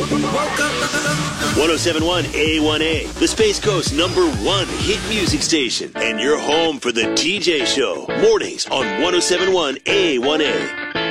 1071 A1A, the Space Coast #1 hit music station, and your home for the TJ Show. Mornings on 1071 A1A.